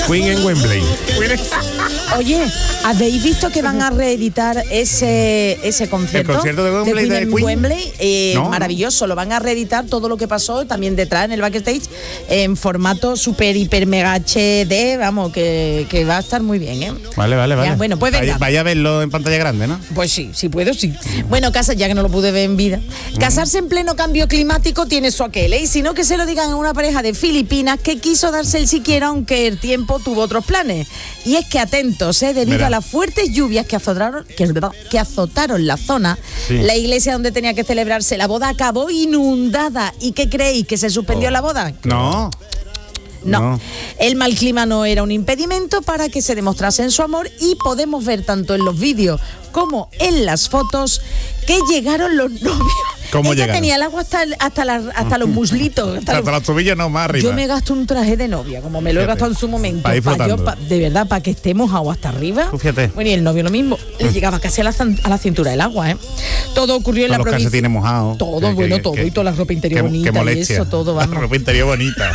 Queen en Wembley. Oye, ¿habéis visto que van a reeditar ese concierto? ¿El concierto de Wembley de en Queen? Wembley, No. Maravilloso, lo van a reeditar todo lo que pasó también detrás en el backstage en formato super hiper mega HD, vamos, que va a estar muy bien, ¿eh? Vale. Ya, bueno, pues venga. Vaya a verlo en pantalla grande, ¿no? Pues sí, si puedo, sí. Bueno, ya que no lo pude ver en vida. Casarse en pleno cambio climático tiene su aquel, ¿eh? Y si no, que se lo digan a una pareja de Filipinas que quiso darse el siquiera, aunque el tiempo tuvo otros planes. Y es que atentos, debido Mira. a las fuertes lluvias que azotaron la zona, Sí. la iglesia donde tenía que celebrarse la boda acabó inundada. ¿Y qué creéis? ¿Que se suspendió la boda? No. No, el mal clima no era un impedimento para que se demostrasen su amor y podemos ver tanto en los vídeos como en las fotos que llegaron los novios. ¿Cómo Ella llegaron? tenía el agua hasta los muslitos. Hasta los tobillos no, más arriba. Yo me gasto un traje de novia, como me lo he Fíjate. gastado en su momento. Pa' ir flotando. De verdad, para que estemos agua hasta arriba. Tú fíjate. Bueno, y el novio lo mismo. Le llegaba casi a la cintura el agua, ¿eh? Todo ocurrió en Todos la los provincia. calcetines mojados. Todo, todo. Y toda la ropa interior bonita y molestia. eso, todo, La vamos. ropa interior bonita.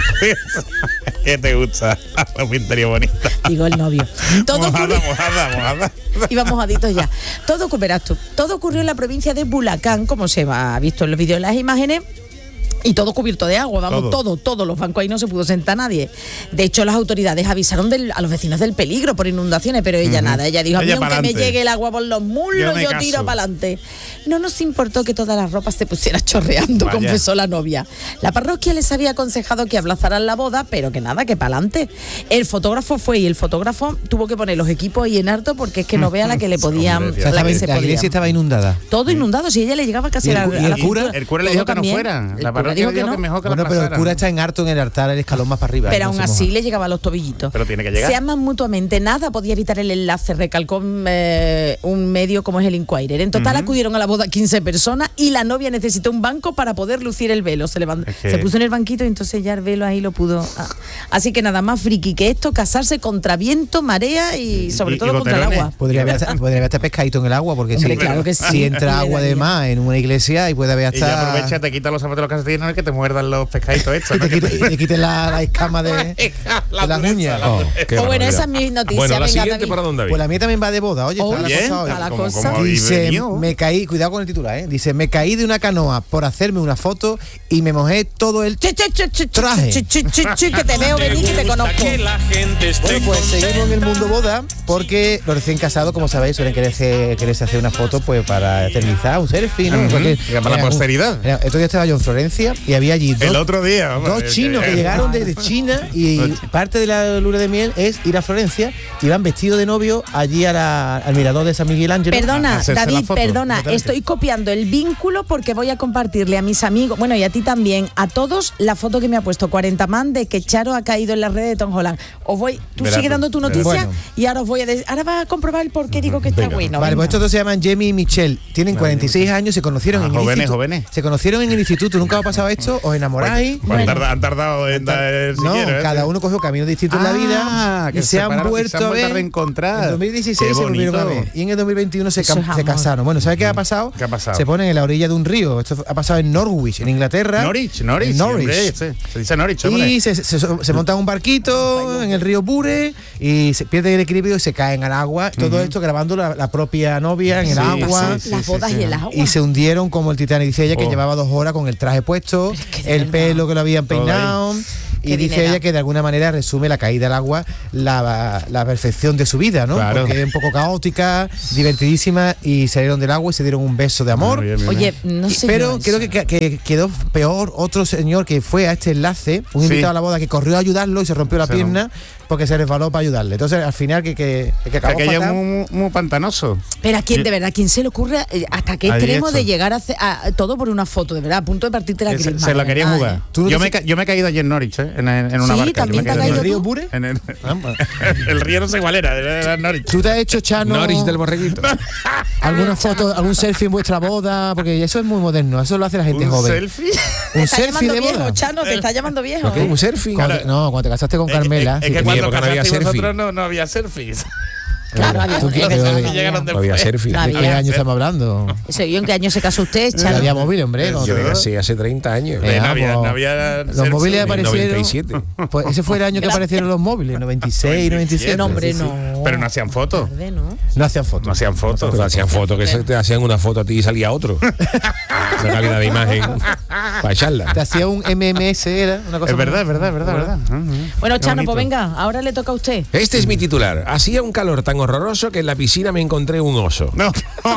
¿Qué te gusta? La ropa interior bonita. Digo el novio. Todo ocurrió. Mojada. Iba mojaditos ya. Verás tú, todo ocurrió en la provincia de Bulacán, como se ha visto en los vídeos y las imágenes. Y todo cubierto de agua, vamos, todos los bancos ahí no se pudo sentar nadie. De hecho, las autoridades avisaron a los vecinos del peligro por inundaciones, pero ella nada, ella dijo, a mí Ella aunque me pa'lante. llegue el agua por los muslos, yo tiro para adelante. No nos importó que toda la ropa se pusiera chorreando, Vaya. confesó la novia. La parroquia les había aconsejado que aplazaran la boda, pero que nada, que para adelante. El fotógrafo fue y el fotógrafo tuvo que poner los equipos ahí en harto porque es que no vea la que le podían, Hombre, la que se La podía. iglesia estaba inundada. Todo inundado, si ella le llegaba casi ¿Y el a cu- y la el cura? cintura. El cura le Todo dijo que no también. fuera. El La cura parroquia dijo le dijo que que no. mejor que la Bueno, pero el pasaran. cura está en harto en el altar, el escalón más para arriba. Pero no aún se así moja. le llegaba a los tobillitos. Pero tiene que llegar. Se aman mutuamente, nada podía evitar el enlace, recalcó un medio como es el Inquirer. En total acudieron a la boda 15 personas y la novia necesitó un banco para poder lucir el velo. Se puso en el banquito y entonces ya el velo ahí lo pudo. Así que nada más friki que esto, casarse contra viento, marea y sobre todo contra el boterones. agua. Podría haber hasta pescadito en el agua, porque Hombre, claro que sí. si entra agua de daría. más en una iglesia y puede haber Y ya hasta... aprovecha, te quita los zapatos de los calcetines y que te muerdan los pescaditos estos. ¿no? y te quiten la escama de las dureza, uñas. la Oh. Qué Pues bueno, barbaridad. esa es mi noticia. Bueno, la Venga, siguiente, David. ¿para dónde Pues la habéis? mía también va de boda. Oye, está la Oye, cosa hoy. está la como- cosa. como habéis Dice, venido. me caí, cuidado con el titular, dice, me caí de una canoa por hacerme una foto y me mojé todo el... Che, Traje. que te veo venir, que te conozco. Bueno, pues seguimos en el mundo boda, porque los recién casados, como sabéis, suelen quererse hacer una foto pues para eternizar, un selfie, ¿no? Ujú, Porque para la posteridad. Otro día estaba yo en Florencia y había allí El dos, otro día. hombre, dos chinos que llegaron desde China y parte de la luna de miel es ir a Florencia y van vestidos de novio allí al mirador de San Miguel Ángel. Perdona, hacerse la David, foto, perdona, totalmente. estoy copiando el vínculo porque voy a compartirle a mis amigos, bueno, y a ti también, a todos, la foto que me ha puesto 40 man de que Charo ha caído en la red de Tom Holland. Tú Verás sigue tú, dando tu verás. noticia Bueno. y ahora os voy a decir, ahora vas a comprobar el por qué digo que está Venga. bueno. Vale, venga. pues estos dos se llaman Jamie y Michelle. Tienen 46 años, se conocieron en el Jóvenes, instituto. jóvenes. Se conocieron en el instituto. ¿Nunca os ha pasado esto? ¿Os enamoráis? Pues han tardado en dar No, siquiera, ¿eh? cada uno cogió caminos distintos en la vida que y se han separaron, vuelto se han a ver. reencontrar. En 2016 Qué se volvieron a bonito. ver y en el 2021 se Eso es amor. casaron. Bueno, ¿sabes qué ha pasado? ¿Qué ha pasado? Se ponen en la orilla de un río. Esto ha pasado en Norwich, en Inglaterra. Norwich. En Hombre, se dice Norwich, hombre. Y se montan un barquito en el río Bure y se pierden el equilibrio y se caen al agua. Todo esto grabando la propia novia en el Sí, agua. sí, Las bodas y el agua. Y se hundieron como el Titanic. Dice ella que Oh. llevaba 2 horas con el traje puesto, que de el verdad. pelo que lo habían Todo peinado. Y Qué dice dinero. ella que de alguna manera resume la caída al agua, la perfección de su vida, ¿no? Claro. Porque es un poco caótica, divertidísima, y salieron del agua y se dieron un beso de amor. Muy bien, muy bien. Oye, no sé. Pero creo que quedó peor otro señor que fue a este enlace, un Sí. invitado a la boda que corrió a ayudarlo y se rompió la Se pierna porque se resbaló para ayudarle. Entonces, al final, que acabó Aquello es fatal. muy pantanoso. Pero a quién, de verdad, ¿quién se le ocurre hasta qué Ahí extremo esto. de llegar a todo por una foto, de verdad, a punto de partirte la crisma? Se lo de quería verdad, jugar. ¿eh? ¿Tú no Yo te- me he caído allí en Norwich, en una Sí, barca. también Yo me te he has caído ¿En el caído río tú? Bure? en el río no sé cuál era Norwich. ¿Tú te has hecho, Chano, Norwich del Borreguito. alguna foto, algún selfie en vuestra boda? Porque eso es muy moderno, eso lo hace la gente ¿Un joven. selfie? Te Un está selfie llamando de viejo, boda. Chano, te está llamando viejo. ¿Un selfie? Claro. Cuando te casaste con Carmela. Es sí, que en mi cuando época no había casasteis selfie. vosotros no había selfies. Claro, había Había selfie. ¿De qué año estamos hablando? ¿En qué año se casó usted, No Chano? había móvil, hombre. Yo me casé hace 30 años. No había los móviles aparecieron. 97. Pues ese fue el año que aparecieron los móviles, 96, 97. No, hombre, no. Pero no hacían fotos. Tarde, ¿no? No hacían fotos. No hacían fotos. Pero hacían fotos, que te hacían una foto a ti y salía otro. Una calidad de imagen para echarla. Te hacía un MMS, era una cosa. Es verdad. Bueno, Qué Chano, bonito. pues venga, ahora le toca a usted. Este es mi titular. Hacía un calor tan horroroso que en la piscina me encontré un oso. No.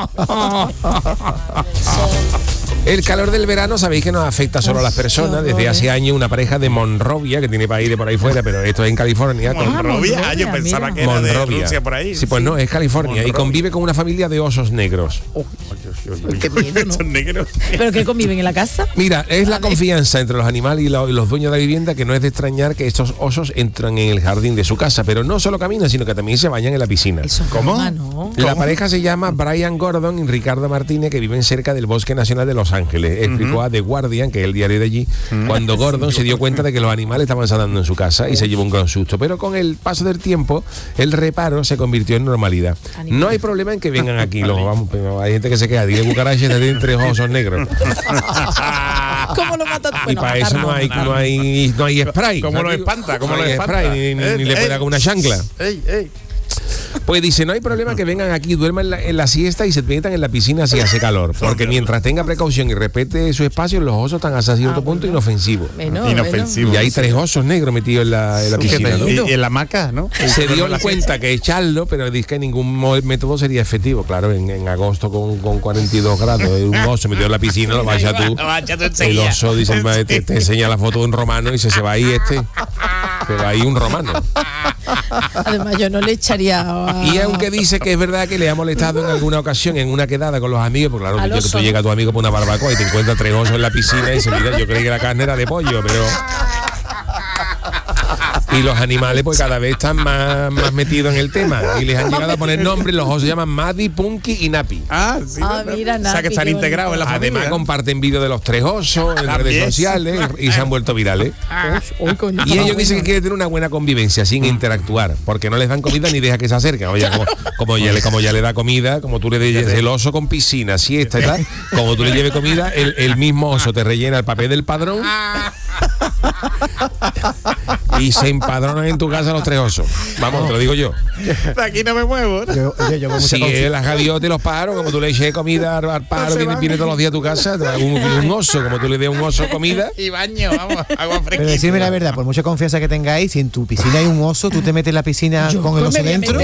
El calor del verano sabéis que nos afecta solo a las personas. Desde hace años una pareja de Monrovia, que tiene país de por ahí fuera, pero esto es en California. Monrovia, yo pensaba que era de Monrovia. Rusia por ahí. Sí, pues no, es California. Y convive con una familia de osos negros. Qué miedo, ¿no? Son negros. ¿Pero qué conviven en la casa? Mira, es la confianza entre los animales y los dueños de la vivienda que no es de extrañar que estos osos entran en el jardín de su casa, pero no solo caminan, sino que también se bañan en la piscina. Eso es ¿Cómo? broma, ¿no? La pareja se llama Brian Gordon y Ricardo Martínez, que viven cerca del Bosque Nacional de Los Ángeles. Explicó a The Guardian, que es el diario de allí, cuando Gordon se dio cuenta de que los animales estaban saltando en su casa y se llevó un gran susto. Pero con el paso del tiempo, el reparo se convirtió en normalidad. No hay problema en que vengan aquí. Pero hay gente que se queda, dile cucarachas, tienen 3 osos negros. ¿Cómo lo mata? Y para eso no hay spray. ¿Cómo lo espanta? ¿Cómo No lo hay espanta? spray, ni le puede dar con una chancla. Ey. Pues dice, no hay problema que vengan aquí, duerman en la siesta y se metan en la piscina si hace calor. Porque mientras tenga precaución y respete su espacio, los osos están hasta cierto punto inofensivos. Inofensivo. Y hay 3 osos negros metidos en la piscina, ¿no? Y en la hamaca, ¿no? Se dio cuenta que echarlo, pero dice que ningún método sería efectivo. Claro, en agosto con 42 grados, un oso metido en la piscina, lo vayas tú. El oso dice, te enseña la foto de un romano y dice, se va ahí se va ahí un romano. Además, yo no le echaría. Y aunque dice que es verdad que le ha molestado en alguna ocasión en una quedada con los amigos, porque claro, tú llegas a tu amigo por una barbacoa y te encuentras 3 osos en la piscina y dices, mira, yo creí que la carne era de pollo, pero... Y los animales pues cada vez están más metidos en el tema y les han llegado a poner nombres. Los osos se llaman Maddie, Punky y Nappy. Sí. Mira, o sea que están integrados en la familia. Además comparten vídeos de los 3 osos en redes sociales y se han vuelto virales. Y ellos dicen que quieren tener una buena convivencia sin interactuar, porque no les dan comida ni deja que se acerquen. Oye, como ya le da comida, como tú le des el oso con piscina, siesta y tal, como tú le lleves comida, el mismo oso te rellena el papel del padrón y se empadronan en tu casa los 3 osos. Vamos, te lo digo yo. De aquí no me muevo. Si las gaviotas y los pájaros, como tú le eches comida al pájaro que viene todos los días a tu casa, un oso, como tú le des un oso comida. Y baño, vamos, agua fresquita. Pero decirme la verdad, por mucha confianza que tengáis, si en tu piscina hay un oso, tú te metes en la piscina con el oso dentro.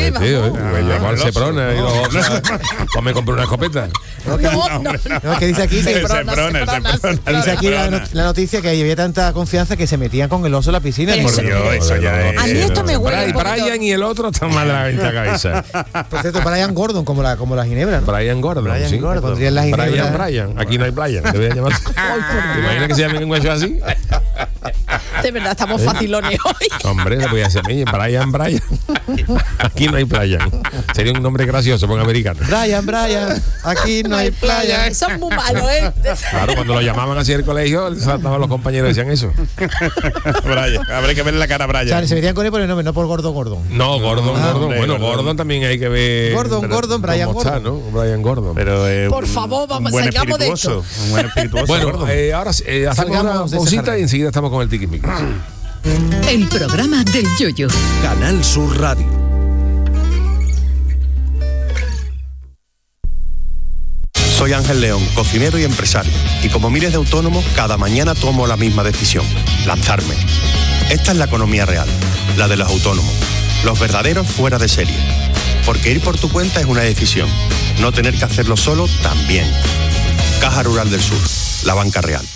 Pues me compré una escopeta. No, que dice aquí que dice aquí la noticia que había tanta confianza que se metían con el oso en la piscina. Pero Por Dios, eso ya es. A mí esto me huele. Brian y el otro están mal de la venta cabeza. Por cierto, Brian Gordon, como la ginebra, ¿no? Brian Gordon, sí. Le pondrían la ginebra. Brian. Aquí no hay Brian. Te voy a llamar. ¿Te imaginas que se llame un guacho así? De verdad, estamos facilones hoy. Hombre, le voy a decir a mí, Brian. Aquí no hay Brian. Sería un nombre gracioso para un americano. Brian, aquí no hay playa. Son muy malos, ¿eh? Claro, cuando lo llamaban así el colegio, saltaban los compañeros y decían eso. Brian, habrá que ver la cara a Brian. O sea, se metían con él por el nombre, no por Gordon. No, Gordon. Bueno, Gordon también hay que ver. Gordon, Brian cómo está, Gordon. ¿no? Brian Gordon. Pero, Por favor, vamos, un salgamos de esto. Un buen espirituoso. Bueno, Gordon. ahora hacemos Salgamos una de ese pausita jardín. y enseguida estamos con el tiquismiquis. El programa del Yoyo. Canal Sur Radio. Soy Ángel León, cocinero y empresario. Y como miles de autónomos, cada mañana tomo la misma decisión: lanzarme. Esta es la economía real, la de los autónomos. Los verdaderos fuera de serie. Porque ir por tu cuenta es una decisión. No tener que hacerlo solo también. Caja Rural del Sur, la banca real.